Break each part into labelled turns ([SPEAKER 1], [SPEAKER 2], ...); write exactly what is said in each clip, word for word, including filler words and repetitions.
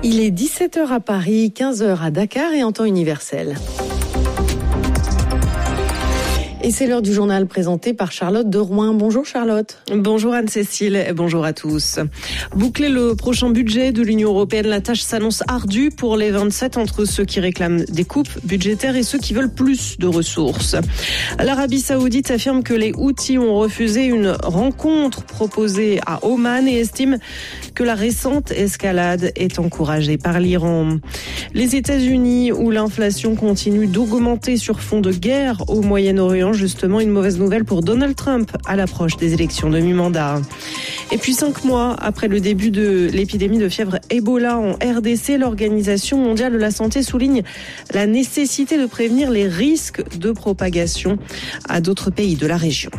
[SPEAKER 1] Il est dix-sept heures à Paris, quinze heures à Dakar et en temps universel. Et c'est l'heure du journal présenté par Charlotte de Rouen. Bonjour Charlotte.
[SPEAKER 2] Bonjour Anne-Cécile et bonjour à tous. Boucler le prochain budget de l'Union européenne, la tâche s'annonce ardue pour les vingt-sept entre ceux qui réclament des coupes budgétaires et ceux qui veulent plus de ressources. L'Arabie Saoudite affirme que les Houthis ont refusé une rencontre proposée à Oman et estime que la récente escalade est encouragée par l'Iran. Les États-Unis, où l'inflation continue d'augmenter sur fond de guerre au Moyen-Orient, justement une mauvaise nouvelle pour Donald Trump à l'approche des élections de mi-mandat. Et puis cinq mois après le début de l'épidémie de fièvre Ebola en R D C, l'Organisation mondiale de la santé souligne la nécessité de prévenir les risques de propagation à d'autres pays de la région.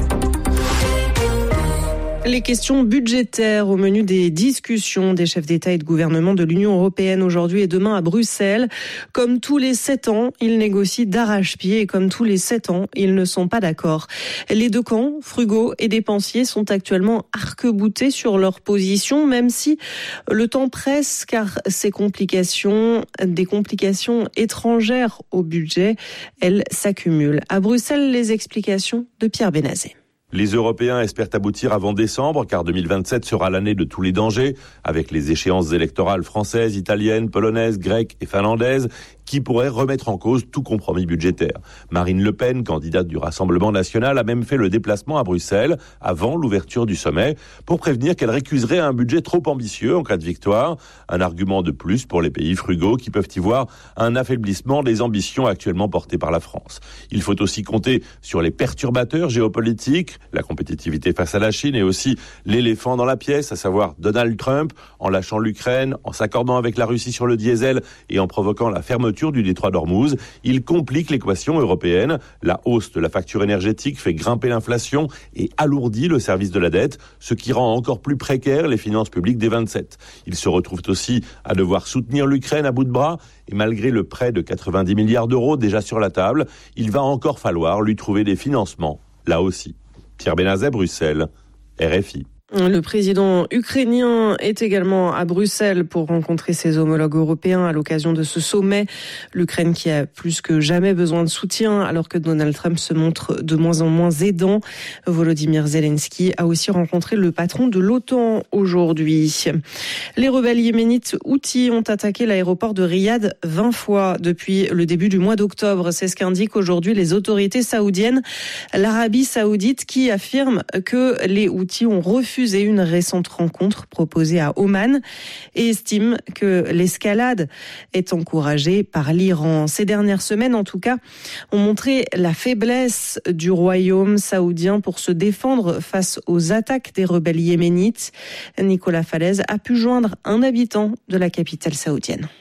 [SPEAKER 2] Les questions budgétaires au menu des discussions des chefs d'État et de gouvernement de l'Union européenne aujourd'hui et demain à Bruxelles. Comme tous les sept ans, ils négocient d'arrache-pied et comme tous les sept ans, ils ne sont pas d'accord. Les deux camps, frugaux et dépensiers, sont actuellement arc-boutés sur leur position, même si le temps presse car ces complications, des complications étrangères au budget, elles s'accumulent. À Bruxelles, les explications de Pierre Benazet.
[SPEAKER 3] Les Européens espèrent aboutir avant décembre, car deux mille vingt-sept sera l'année de tous les dangers, avec les échéances électorales françaises, italiennes, polonaises, grecques et finlandaises, qui pourraient remettre en cause tout compromis budgétaire. Marine Le Pen, candidate du Rassemblement national, a même fait le déplacement à Bruxelles, avant l'ouverture du sommet, pour prévenir qu'elle récuserait un budget trop ambitieux en cas de victoire. Un argument de plus pour les pays frugaux qui peuvent y voir un affaiblissement des ambitions actuellement portées par la France. Il faut aussi compter sur les perturbateurs géopolitiques, la compétitivité face à la Chine et aussi l'éléphant dans la pièce, à savoir Donald Trump, en lâchant l'Ukraine, en s'accordant avec la Russie sur le diesel et en provoquant la fermeture du détroit d'Ormuz. Il complique l'équation européenne. La hausse de la facture énergétique fait grimper l'inflation et alourdit le service de la dette, ce qui rend encore plus précaires les finances publiques des vingt-sept. Ils se retrouvent aussi à devoir soutenir l'Ukraine à bout de bras et malgré le prêt de quatre-vingt-dix milliards d'euros déjà sur la table, il va encore falloir lui trouver des financements, là aussi. Pierre Benazet, Bruxelles, R F I.
[SPEAKER 2] Le président ukrainien est également à Bruxelles pour rencontrer ses homologues européens à l'occasion de ce sommet. L'Ukraine qui a plus que jamais besoin de soutien alors que Donald Trump se montre de moins en moins aidant. Volodymyr Zelensky a aussi rencontré le patron de l'OTAN aujourd'hui. Les rebelles yéménites Houthis ont attaqué l'aéroport de Riyad vingt fois depuis le début du mois d'octobre. C'est ce qu'indiquent aujourd'hui les autorités saoudiennes. L'Arabie saoudite qui affirme que les Houthis ont refusé une récente rencontre proposée à Oman et estime que l'escalade est encouragée par l'Iran. Ces dernières semaines, en tout cas, ont montré la faiblesse du royaume saoudien pour se défendre face aux attaques des rebelles yéménites. Nicolas Falaise a pu joindre un habitant de la capitale saoudienne.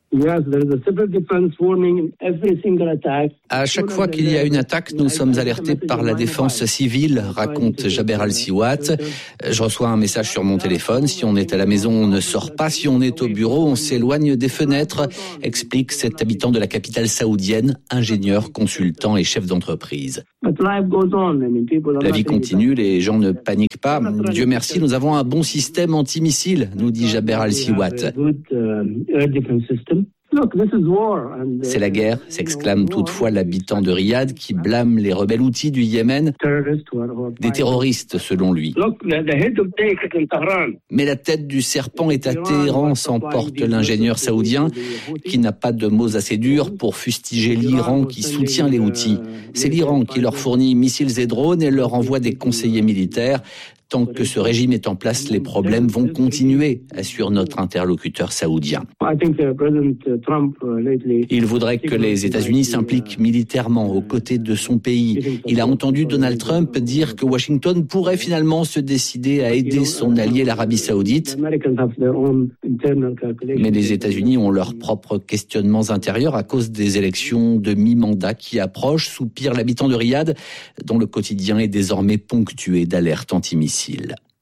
[SPEAKER 4] À chaque fois qu'il y a une attaque, nous sommes alertés par la défense civile, raconte Jaber Al-Siwat. Je reçois un message sur mon téléphone. Si on est à la maison, on ne sort pas. Si on est au bureau, on s'éloigne des fenêtres, explique cet habitant de la capitale saoudienne, ingénieur, consultant et chef d'entreprise. La vie continue, les gens ne paniquent pas. Dieu merci, nous avons un bon système antimissile, nous dit Jaber Al-Siwat. C'est la guerre, s'exclame toutefois l'habitant de Riyad qui blâme les rebelles Houthis du Yémen, des terroristes selon lui. Mais la tête du serpent est à Téhéran, s'emporte l'ingénieur saoudien qui n'a pas de mots assez durs pour fustiger l'Iran qui soutient les Houthis. C'est l'Iran qui leur fournit missiles et drones et leur envoie des conseillers militaires. Tant que ce régime est en place, les problèmes vont continuer, assure notre interlocuteur saoudien. Il voudrait que les États-Unis s'impliquent militairement aux côtés de son pays. Il a entendu Donald Trump dire que Washington pourrait finalement se décider à aider son allié l'Arabie Saoudite. Mais les États-Unis ont leurs propres questionnements intérieurs à cause des élections de mi-mandat qui approchent, soupire l'habitant de Riyad, dont le quotidien est désormais ponctué d'alertes antimissiles.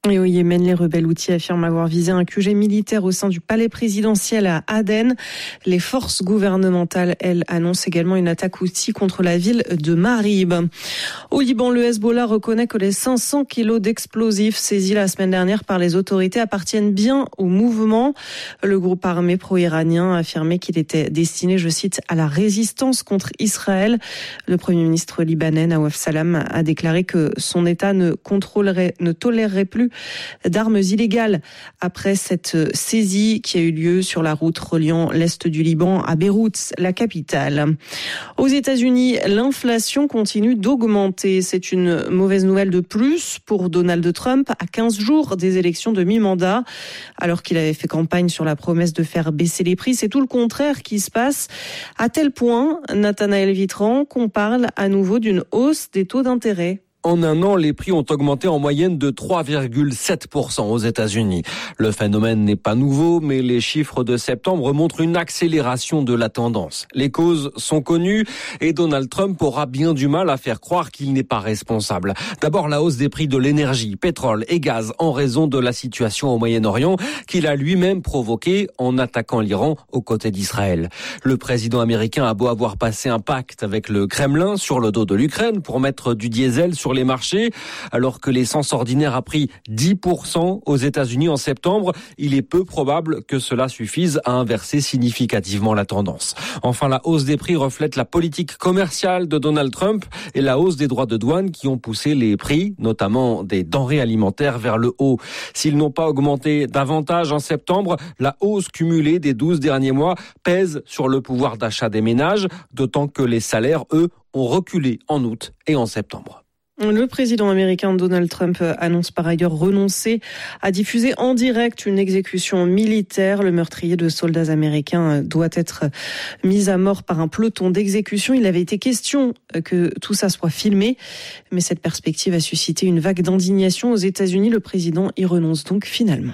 [SPEAKER 2] Et au Yémen, les rebelles houthis affirment avoir visé un Q G militaire au sein du palais présidentiel à Aden. Les forces gouvernementales, elles, annoncent également une attaque houthi contre la ville de Marib. Au Liban, le Hezbollah reconnaît que les cinq cents kilos d'explosifs saisis la semaine dernière par les autorités appartiennent bien au mouvement. Le groupe armé pro-iranien a affirmé qu'il était destiné, je cite, à la résistance contre Israël. Le premier ministre libanais, Nawaf Salam, a déclaré que son État ne contrôlerait, ne tolérerait plus d'armes illégales après cette saisie qui a eu lieu sur la route reliant l'est du Liban à Beyrouth, la capitale. Aux États-Unis, l'inflation continue d'augmenter. C'est une mauvaise nouvelle de plus pour Donald Trump à quinze jours des élections de mi-mandat. Alors qu'il avait fait campagne sur la promesse de faire baisser les prix, c'est tout le contraire qui se passe. À tel point, Nathanaël Vitran, qu'on parle à nouveau d'une hausse des taux d'intérêt.
[SPEAKER 5] En un an, les prix ont augmenté en moyenne de trois virgule sept pour cent aux États-Unis. Le phénomène n'est pas nouveau, mais les chiffres de septembre montrent une accélération de la tendance. Les causes sont connues et Donald Trump aura bien du mal à faire croire qu'il n'est pas responsable. D'abord, la hausse des prix de l'énergie, pétrole et gaz en raison de la situation au Moyen-Orient qu'il a lui-même provoquée en attaquant l'Iran aux côtés d'Israël. Le président américain a beau avoir passé un pacte avec le Kremlin sur le dos de l'Ukraine pour mettre du diesel sur les marchés, alors que l'essence ordinaire a pris dix pour cent aux États-Unis en septembre, il est peu probable que cela suffise à inverser significativement la tendance. Enfin, la hausse des prix reflète la politique commerciale de Donald Trump et la hausse des droits de douane qui ont poussé les prix, notamment des denrées alimentaires, vers le haut. S'ils n'ont pas augmenté davantage en septembre, la hausse cumulée des douze derniers mois pèse sur le pouvoir d'achat des ménages, d'autant que les salaires, eux, ont reculé en août et en septembre.
[SPEAKER 2] Le président américain Donald Trump annonce par ailleurs renoncer à diffuser en direct une exécution militaire. Le meurtrier de soldats américains doit être mis à mort par un peloton d'exécution. Il avait été question que tout ça soit filmé, mais cette perspective a suscité une vague d'indignation aux États-Unis. Le président y renonce donc finalement.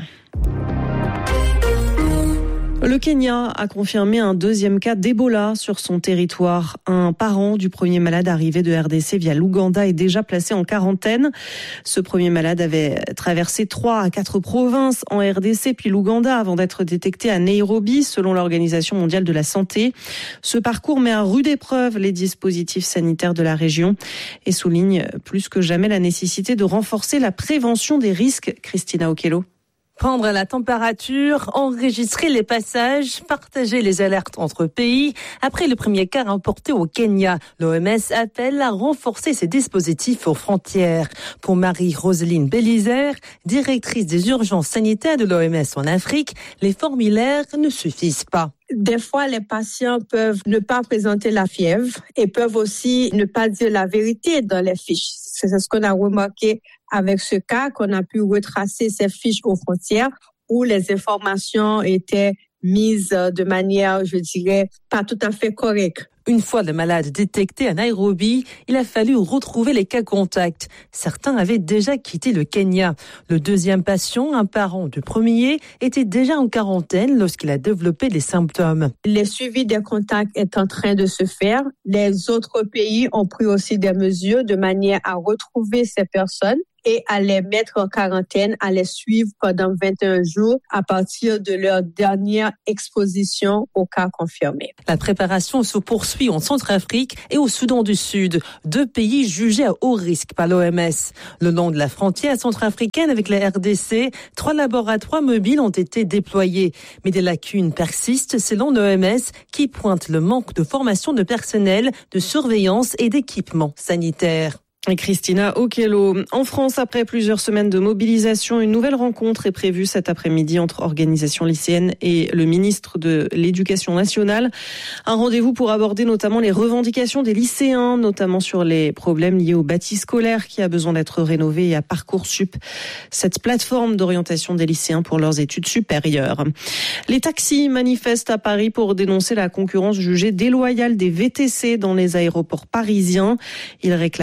[SPEAKER 2] Le Kenya a confirmé un deuxième cas d'Ebola sur son territoire. Un parent du premier malade arrivé de R D C via l'Ouganda est déjà placé en quarantaine. Ce premier malade avait traversé trois à quatre provinces en R D C puis l'Ouganda avant d'être détecté à Nairobi selon l'Organisation mondiale de la santé. Ce parcours met à rude épreuve les dispositifs sanitaires de la région et souligne plus que jamais la nécessité de renforcer la prévention des risques. Christina Okello.
[SPEAKER 6] Prendre la température, enregistrer les passages, partager les alertes entre pays. Après le premier cas importé au Kenya, l'O M S appelle à renforcer ces dispositifs aux frontières. Pour Marie-Roseline Bélizer, directrice des urgences sanitaires de l'O M S en Afrique, les formulaires ne suffisent pas.
[SPEAKER 7] Des fois, les patients peuvent ne pas présenter la fièvre et peuvent aussi ne pas dire la vérité dans les fiches. C'est ce qu'on a remarqué avec ce cas, qu'on a pu retracer ces fiches aux frontières où les informations étaient mises de manière, je dirais, pas tout à fait correcte.
[SPEAKER 6] Une fois le malade détecté à Nairobi, il a fallu retrouver les cas contacts. Certains avaient déjà quitté le Kenya. Le deuxième patient, un parent du premier, était déjà en quarantaine lorsqu'il a développé les symptômes.
[SPEAKER 7] Le suivi des contacts est en train de se faire. Les autres pays ont pris aussi des mesures de manière à retrouver ces personnes et à les mettre en quarantaine, à les suivre pendant vingt et un jours à partir de leur dernière exposition au cas confirmé.
[SPEAKER 6] La préparation se poursuit en Centrafrique et au Soudan du Sud, deux pays jugés à haut risque par l'O M S. Le long de la frontière centrafricaine avec la R D C, trois laboratoires mobiles ont été déployés. Mais des lacunes persistent selon l'O M S qui pointe le manque de formation de personnel, de surveillance et d'équipements sanitaires.
[SPEAKER 2] Et Christina Okello. En France, après plusieurs semaines de mobilisation, une nouvelle rencontre est prévue cet après-midi entre organisations lycéennes et le ministre de l'Éducation nationale. Un rendez-vous pour aborder notamment les revendications des lycéens, notamment sur les problèmes liés au bâti scolaire qui a besoin d'être rénové et à Parcoursup, cette plateforme d'orientation des lycéens pour leurs études supérieures. Les taxis manifestent à Paris pour dénoncer la concurrence jugée déloyale des V T C dans les aéroports parisiens. Ils réclament un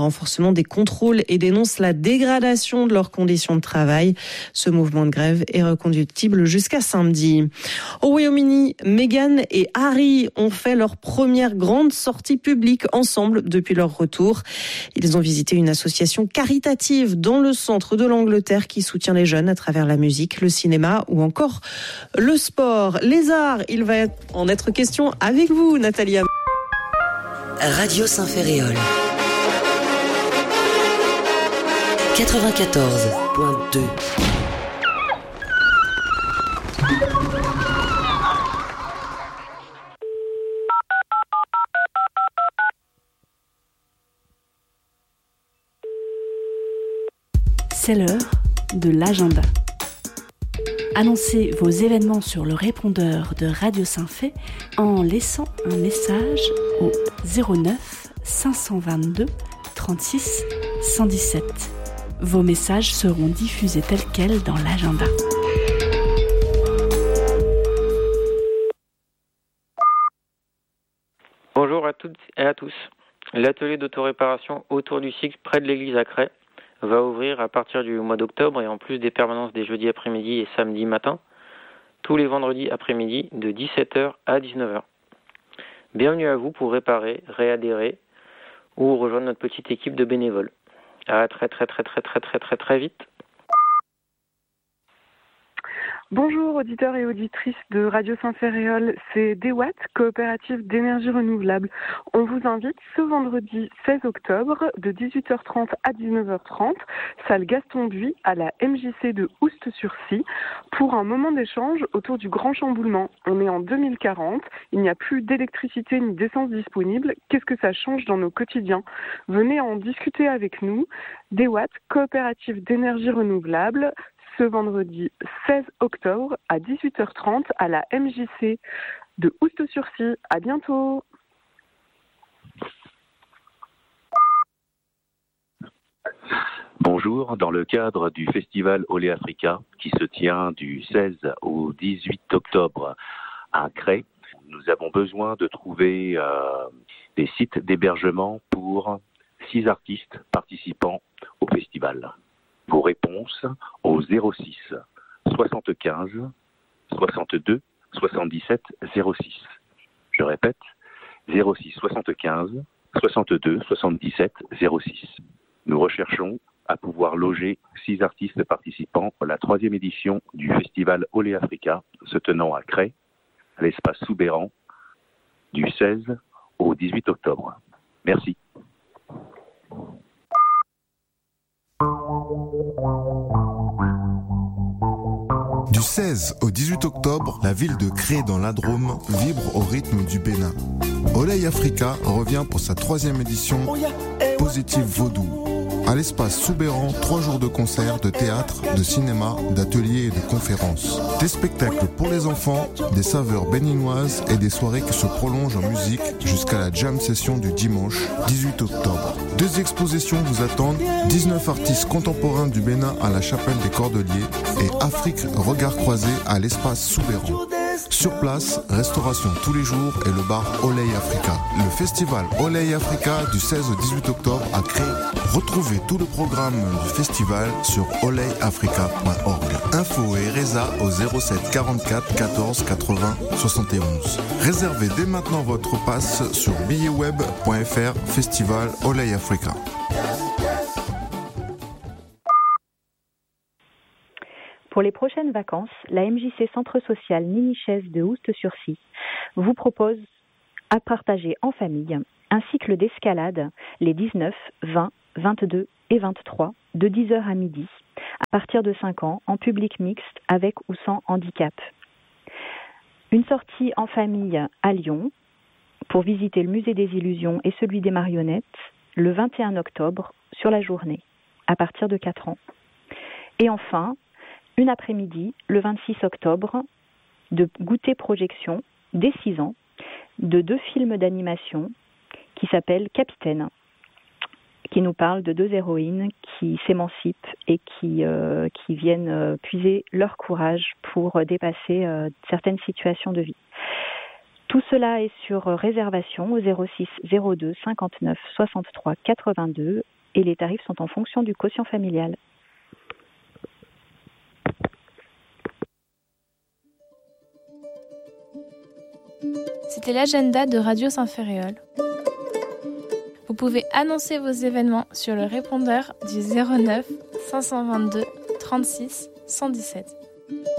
[SPEAKER 2] renforcement des contrôles et dénoncent la dégradation de leurs conditions de travail. Ce mouvement de grève est reconductible jusqu'à samedi. Au Royaume-Uni, Meghan et Harry ont fait leur première grande sortie publique ensemble depuis leur retour. Ils ont visité une association caritative dans le centre de l'Angleterre qui soutient les jeunes à travers la musique, le cinéma ou encore le sport. Les arts, il va en être question avec vous, Nathalie.
[SPEAKER 8] Radio Saint-Ferréol quatre-vingt-quatorze point deux.
[SPEAKER 9] C'est l'heure de l'agenda. Annoncez vos événements sur le répondeur de Radio Saint-Fé en laissant un message au zéro neuf cinq cent vingt-deux trente-six cent dix-sept. Vos messages seront diffusés tels quels dans l'agenda.
[SPEAKER 10] Bonjour à toutes et à tous. L'atelier d'autoréparation autour du cycle près de l'église à Cray va ouvrir à partir du mois d'octobre et en plus des permanences des jeudis après-midi et samedi matin, tous les vendredis après-midi de dix-sept heures à dix-neuf heures. Bienvenue à vous pour réparer, réadhérer ou rejoindre notre petite équipe de bénévoles. À très très très très très très très très vite.
[SPEAKER 11] Bonjour auditeurs et auditrices de Radio Saint-Ferréol, c'est DeWatt, coopérative d'énergie renouvelable. On vous invite ce vendredi seize octobre de dix-huit heures trente à dix-neuf heures trente, salle Gaston Buis à la M J C de Oust-sur-Scie, pour un moment d'échange autour du grand chamboulement. On est en deux mille quarante, il n'y a plus d'électricité ni d'essence disponible. Qu'est-ce que ça change dans nos quotidiens ? Venez en discuter avec nous. DeWatt, coopérative d'énergie renouvelable, ce vendredi seize octobre à dix-huit heures trente à la M J C de Oust-sur-Scie. À bientôt.
[SPEAKER 12] Bonjour, dans le cadre du festival Olé Africa qui se tient du seize au dix-huit octobre à Cray, nous avons besoin de trouver euh, des sites d'hébergement pour six artistes participants au festival. Vos réponses au zéro six soixante-quinze soixante-deux soixante-dix-sept zéro six. Je répète, zéro six soixante-quinze soixante-deux soixante-dix-sept zéro six. Nous recherchons à pouvoir loger six artistes participants à la troisième édition du festival Olé Africa, se tenant à Cray, à l'espace Soubeyran, du seize au dix-huit octobre. Merci.
[SPEAKER 13] Du seize au dix-huit octobre, la ville de Cray dans la Drôme vibre au rythme du Bénin. Olé Africa revient pour sa troisième édition Positive Vaudou. À l'espace Soubeyran, trois jours de concerts, de théâtre, de cinéma, d'ateliers et de conférences. Des spectacles pour les enfants, des saveurs béninoises et des soirées qui se prolongent en musique jusqu'à la jam session du dimanche dix-huit octobre. Deux expositions vous attendent, dix-neuf artistes contemporains du Bénin à la chapelle des Cordeliers et Afrique Regard Croisé à l'espace Soubeyran. Sur place, restauration tous les jours et le bar Olé Africa. Le festival Olé Africa du seize au dix-huit octobre à Cray. Retrouvez tout le programme du festival sur oley africa point org. Info et résa au zéro sept quarante-quatre quatorze quatre-vingts soixante et onze. Réservez dès maintenant votre passe sur billet web point f r Festival Olé Africa.
[SPEAKER 14] Pour les prochaines vacances, la M J C Centre Social Ninichaise de Oust-sur-Scie vous propose à partager en famille un cycle d'escalade les dix-neuf, vingt, vingt-deux et vingt-trois de dix heures à midi à partir de cinq ans en public mixte avec ou sans handicap. Une sortie en famille à Lyon pour visiter le musée des illusions et celui des marionnettes le vingt et un octobre sur la journée à partir de quatre ans. Et enfin, une après-midi, le vingt-six octobre, de goûter projection dès six ans de deux films d'animation qui s'appellent Capitaine, qui nous parlent de deux héroïnes qui s'émancipent et qui, euh, qui viennent euh, puiser leur courage pour euh, dépasser euh, certaines situations de vie. Tout cela est sur réservation au zéro six zéro deux cinquante-neuf soixante-trois quatre-vingt-deux et les tarifs sont en fonction du quotient familial.
[SPEAKER 15] C'était l'agenda de Radio Saint-Ferréol. Vous pouvez annoncer vos événements sur le répondeur du zéro neuf cinq cent vingt-deux trente-six cent dix-sept.